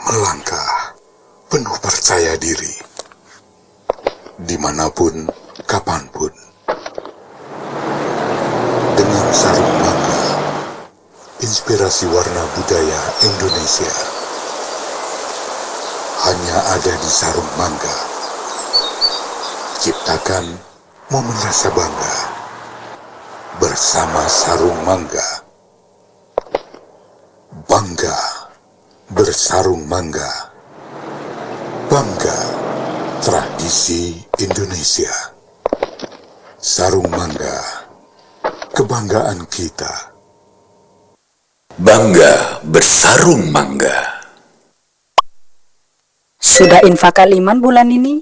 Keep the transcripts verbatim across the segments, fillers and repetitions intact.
melangkah penuh percaya diri, dimanapun, kapanpun, dengan sarung mangga, inspirasi warna budaya Indonesia, hanya ada di sarung mangga. Ciptakan momen rasa bangga bersama sarung mangga. Bangga bersarung mangga. Bangga tradisi Indonesia. Sarung mangga, kebanggaan kita. Bangga bersarung mangga. Sudah infak aliman bulan ini?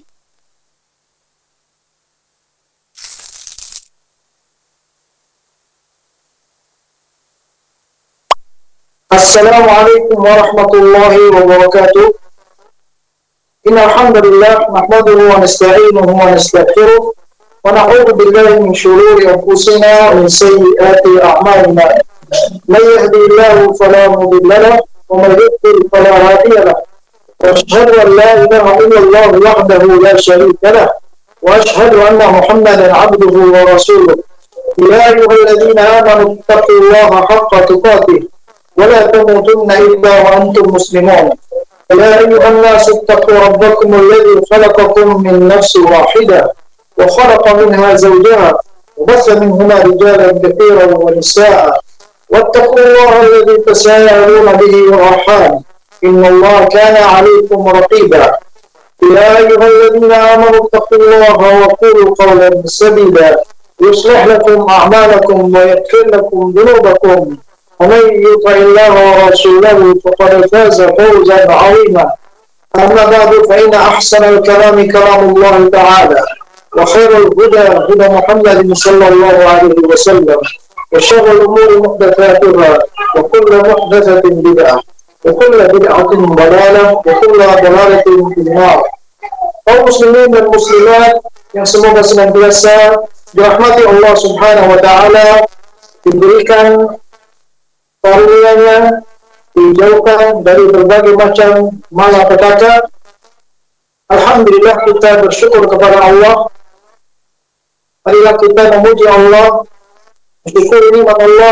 Assalamualaikum warahmatullahi wabarakatuh. Innal hamdalillah nahmaduhu wa nasta'inuhu wa nastaghfiruh wa na'udzu billahi min shururi anfusina wa min sayyiati a'malina. May yahdihillahu fala mudilla lahu wa may yudlil fala hadiya lahu. Wa ashhadu an la ilaha illallah wahdahu la sharika lahu wa ashhadu anna Muhammadan 'abduhu wa rasuluh. Ya ayyuhalladzina amanu taqullaha haqqa tuqatih ولا تموتن إلا وأنتم مسلمون. يا أيها الناس اتقوا ربكم الذي خلقكم من نفس واحدة وخلق منها زوجها وبث منهما رجالا كثيرا ونساء واتقوا الله الذي تساءلون به والأرحام إن الله كان عليكم رقيبا. يا أيها الذين آمنوا اتقوا الله وقولوا قولا سديدا يصلح لكم أعمالكم ويغفر لكم ذنوبكم ومن يطع الله ورسوله فقد فاز فوزا عظيما. أما بعد فإن أحسن الكلام كلام الله تعالى وخير الهدى هدى محمد صلى الله عليه وسلم وشر الأمور محدثاتها وكل محدثة بدعة وكل بدعة ضلالة وكل ضلالة في النار. Kaum muslimin dan muslimat yang semoga senantiasa dirahmati Allah Subhanahu wa taala, diberikan karunia-Nya, dijauhkan dari berbagai macam malapetaka. Alhamdulillah, kita bersyukur kepada Allah. Marilah kita memuji Allah, bersyukur nikmat Allah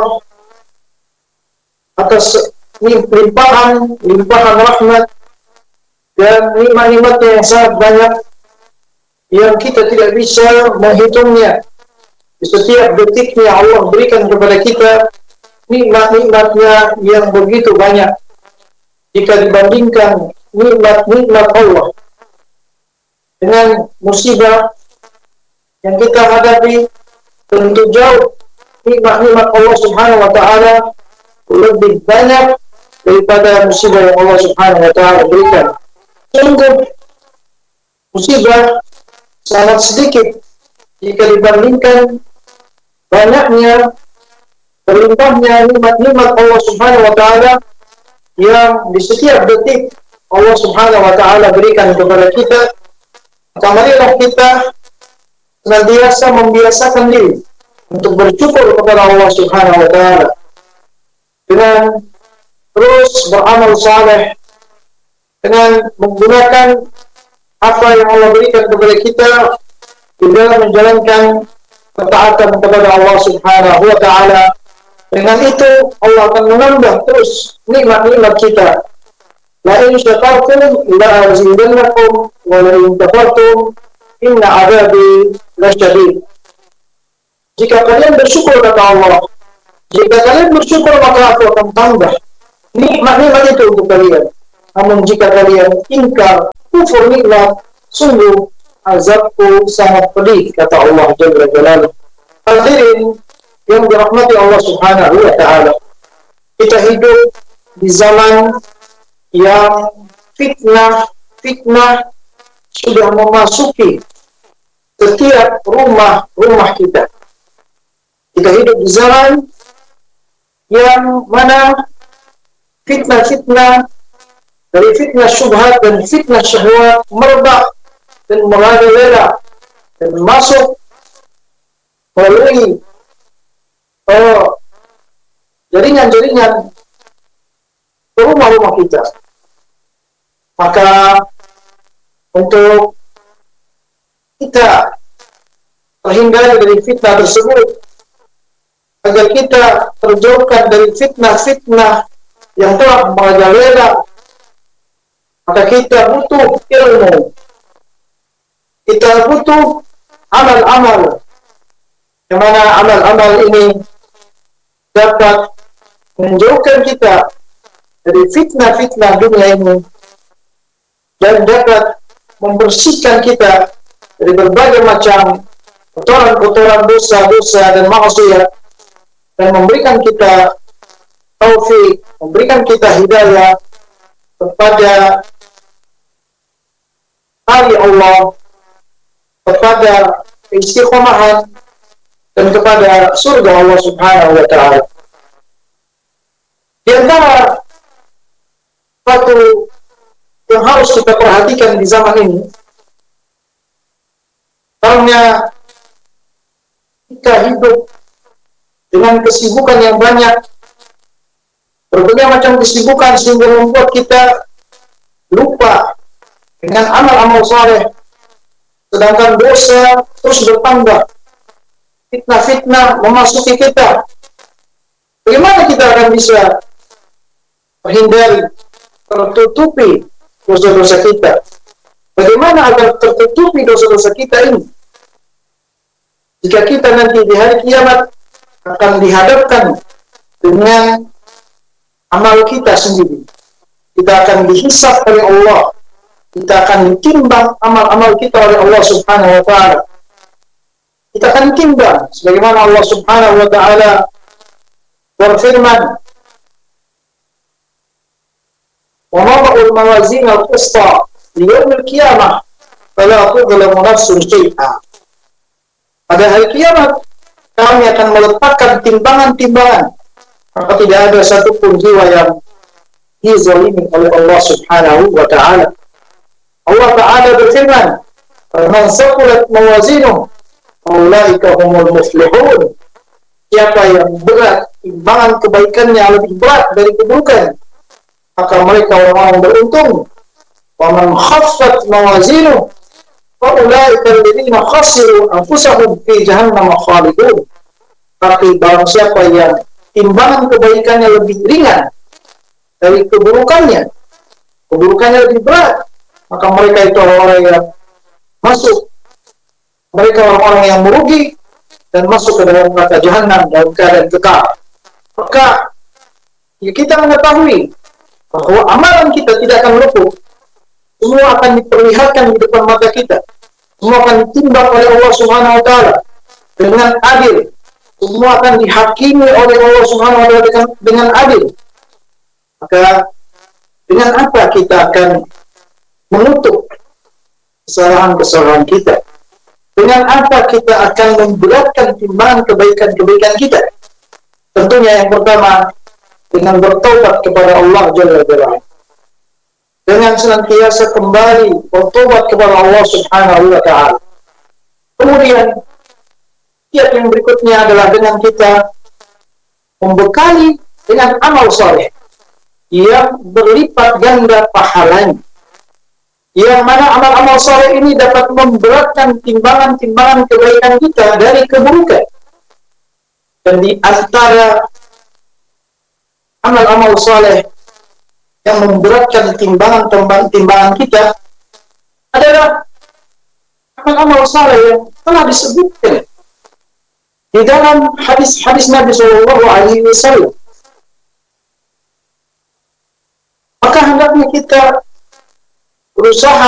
atas limpahan limpahan rahmat dan nikmat-nikmatnya yang sangat banyak yang kita tidak bisa menghitungnya. Di setiap detiknya Allah berikan kepada kita nikmat-nikmatnya yang begitu banyak jika dibandingkan nikmat-nikmat Allah dengan musibah yang kita hadapi. Tentu jauh nikmat-nikmat Allah Subhanahu wa taala lebih banyak daripada musibah yang Allah Subhanahu wa taala berikan. Sungguh musibah sangat sedikit jika dibandingkan banyaknya berlimpahnya nikmat-nikmat Allah Subhanahu wa taala yang di setiap detik Allah Subhanahu wa taala berikan kepada kita. Maka marilah kita senantiasa membiasakan diri untuk bersyukur kepada Allah Subhanahu wa taala dengan terus beramal saleh, dengan menggunakan apa yang Allah berikan kepada kita di dalam menjalankan ketaatan kepada Allah Subhanahu wa taala. Dengan itu Allah akan menambah terus nikmat-nikmat kita. La in syakartum la azidannakum wa la in kafartum inna adzabi lasyadid. Jika kalian bersyukur kata Allah, jika kalian bersyukur maka aku akan tambah nikmat-nikmat itu untuk kalian. Namun jika kalian ingkar, kufur nikmat, sungguh azabku sangat pedih kata Allah Jalla Jalaluhu. Hadirin yang dirahmati Allah Subhanahu wa taala, kita hidup di zaman yang fitnah-fitnah sudah memasuki setiap rumah-rumah kita. Kita hidup di zaman yang mana fitnah-fitnah dari fitnah syubhat dan fitnah syahwat merebak dan merajalela dan masuk melalui oh, jaringan-jaringan ke rumah-rumah kita. Maka untuk kita terhindar dari fitnah tersebut, agar kita terjauhkan dari fitnah-fitnah yang telah merajalela, maka kita butuh ilmu, kita butuh amal-amal, yang mana amal-amal ini dapat menjauhkan kita dari fitnah-fitnah dunia ini dan dapat membersihkan kita dari berbagai macam kotoran-kotoran dosa-dosa dan maksiat, dan memberikan kita taufik, memberikan kita hidayah kepada hari Allah, kepada istiqomahan, dan kepada surga Allah Subhanahu wa Ta'ala. Di antara satu yang harus kita perhatikan di zaman ini, karena kita hidup dengan kesibukan yang banyak, berbagai macam kesibukan, sehingga membuat kita lupa dengan amal-amal saleh, sedangkan dosa terus bertambah, fitnah-fitnah memasuki kita. Bagaimana kita akan bisa terhindari, tertutupi dosa-dosa kita? Bagaimana agar tertutupi dosa-dosa kita ini? Jika kita nanti di hari kiamat akan dihadapkan dengan amal kita sendiri, kita akan dihisab oleh Allah, kita akan ditimbang amal-amal kita oleh Allah Subhanahu wa Ta'ala. Kita akan timbang sebagaimana Allah Subhanahu wa Ta'ala berfirman, "Wa nada'ul mawazin al-qista li yaumil qiyamah fala tudhlamu nafsun syai'a." Pada hari kiamat kami akan meletakkan timbangan-timbangan, maka tidak ada satupun jiwa yang dizalimi oleh Allah Subhanahu wa Ta'ala. Allah Ta'ala berfirman, "Man saqulat mawazinuhu faulaika humul muflihun." Siapa yang berat timbangan kebaikannya lebih berat dari keburukan, maka mereka orang-orang beruntung. Wa man khaffat mawazinuhu faulaika alladziina khasiru anfusahum fi jahannam khalidun. Tapi barang siapa yang timbangan kebaikannya lebih ringan dari keburukannya, keburukannya lebih berat, maka mereka itu orang-orang yang masuk, mereka orang-orang yang merugi dan masuk ke dalam neraka jahanam dalam keadaan kekal. Maka ya, kita mengetahui bahwa amalan kita tidak akan luput, semua akan diperlihatkan di depan mata kita, semua akan ditimbang oleh Allah Subhanahu wa Ta'ala dengan adil, semua akan dihakimi oleh Allah Subhanahu wa Ta'ala dengan, dengan adil. Maka dengan apa kita akan menutup kesalahan-kesalahan kita? Dengan apa kita akan memberatkan timbangan kebaikan-kebaikan kita? Tentunya yang pertama, dengan bertobat kepada Allah Jalla Jalla, dengan senantiasa kembali bertobat kepada Allah Subhanahu wa Ta'ala. Kemudian kiat yang berikutnya adalah dengan kita membekali dengan amal soleh yang berlipat ganda pahalanya, yang mana amal-amal soleh ini dapat memberatkan timbangan-timbangan kebaikan kita dari keburukan. Dan di antara amal-amal soleh yang memberatkan timbangan-timbangan kita adalah amal-amal soleh yang telah disebutkan di dalam hadis-hadis Nabi Shallallahu Alaihi Wasallam. Maka hendaknya kita berusaha